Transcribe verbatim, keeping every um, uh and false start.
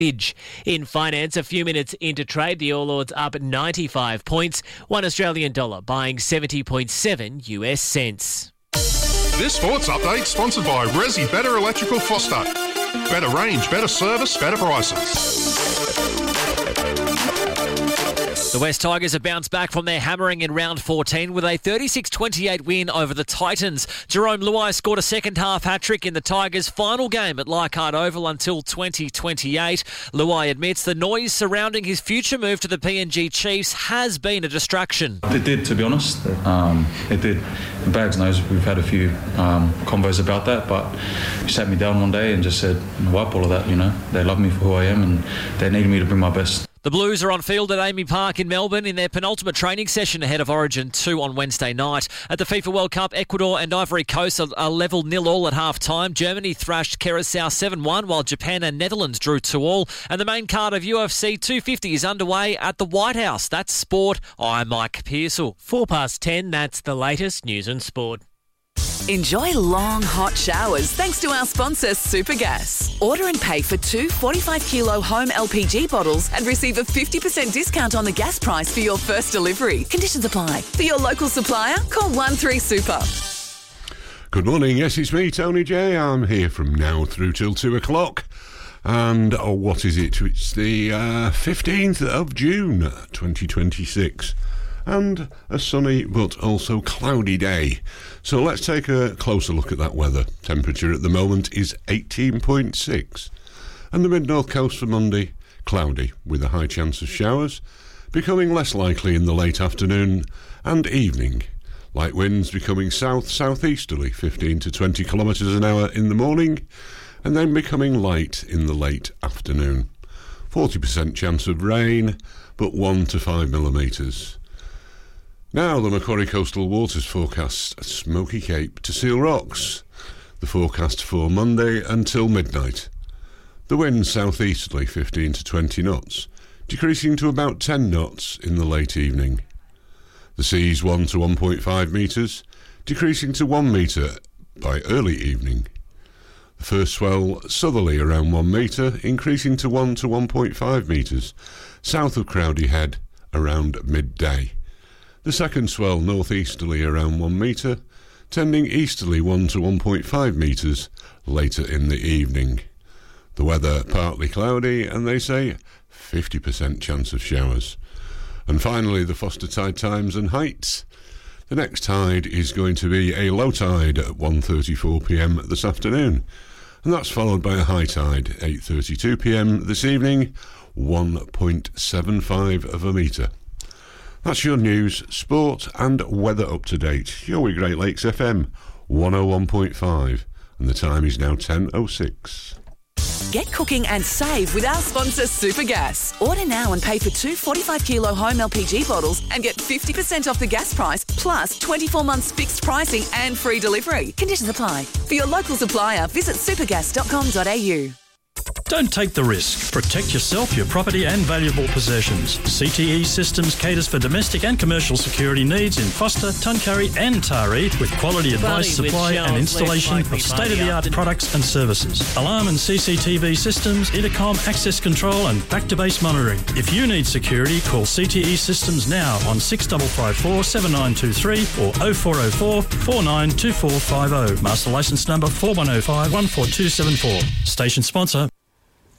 In finance, a few minutes into trade, the All Ords up ninety-five points, one Australian dollar buying seventy point seven U S cents. This sports update sponsored by Resi Better Electrical Foster. Better range, better service, better prices. The West Tigers have bounced back from their hammering in round fourteen with a thirty-six twenty-eight win over the Titans. Jerome Luai scored a second-half hat-trick in the Tigers' final game at Leichhardt Oval until twenty twenty-eight. Luai admits the noise surrounding his future move to the P N G Chiefs has been a distraction. It did, to be honest. Um, it did. Bags knows we've had a few um, convos about that, but he sat me down one day and just said, wipe all of that, you know. They love me for who I am and they need me to bring my best. The Blues are on field at Amy Park in Melbourne in their penultimate training session ahead of Origin two on Wednesday night. At the FIFA World Cup, Ecuador and Ivory Coast are, are level nil all at half-time. Germany thrashed Curacao seven one, while Japan and Netherlands drew two all. And the main card of U F C two fifty is underway at the White House. That's sport. I'm Mike Pearsall. Four past ten, that's the latest news and sport. Enjoy long, hot showers thanks to our sponsor, Supergas. Order and pay for two forty-five kilo home L P G bottles and receive a fifty percent discount on the gas price for your first delivery. Conditions apply. For your local supplier, call one three super. Good morning. Yes, it's me, Tony J. I'm here from now through till two o'clock. And oh, what is it? It's the uh, fifteenth of June, twenty twenty-six. And a sunny but also cloudy day. So let's take a closer look at that weather. Temperature at the moment is eighteen point six. And the mid-north coast for Monday, cloudy with a high chance of showers, becoming less likely in the late afternoon and evening. Light winds becoming south-southeasterly, fifteen to twenty kilometres an hour in the morning, and then becoming light in the late afternoon. forty percent chance of rain, but one to five millimetres. Now the Macquarie Coastal Waters forecast Smoky Cape to Seal Rocks. The forecast for Monday until midnight. The wind southeasterly fifteen to twenty knots, decreasing to about ten knots in the late evening. The seas one to one point five metres, decreasing to one metre by early evening. The first swell southerly around one metre, increasing to one to one point five metres, south of Crowdy Head around midday. The second swell northeasterly around one metre, tending easterly one to one point five metres later in the evening. The weather partly cloudy, and they say fifty percent chance of showers. And finally, the Foster tide times and heights. The next tide is going to be a low tide at one thirty-four p m this afternoon, and that's followed by a high tide, eight thirty-two p m this evening, one point seven five of a metre. That's your news, sport and weather up to date. You're with Great Lakes F M one oh one point five, and the time is now ten oh six. Get cooking and save with our sponsor, Supergas. Order now and pay for two forty-five kilo home L P G bottles and get fifty percent off the gas price, plus twenty-four months fixed pricing and free delivery. Conditions apply. For your local supplier, visit supergas dot com dot a u. Don't take the risk. Protect yourself, your property and valuable possessions. C T E Systems caters for domestic and commercial security needs in Foster, Tuncurry and Taree with quality advice, supply and installation of state-of-the-art products and services. Alarm and C C T V systems, intercom, access control and back-to-base monitoring. If you need security, call C T E Systems now on six five five four, seven nine two three or oh four oh four, four nine two four five oh. Master licence number four one oh five, one four two seven four. Station sponsor.